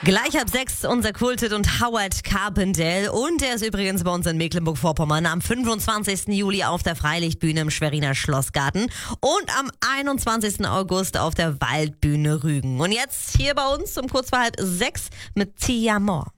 Gleich ab 6 unser Kultet und Howard Carpendale. Und der ist übrigens bei uns in Mecklenburg-Vorpommern am 25. Juli auf der Freilichtbühne im Schweriner Schlossgarten und am 21. August auf der Waldbühne Rügen. Und jetzt hier bei uns um kurz vor 5:30 mit Tia Moore.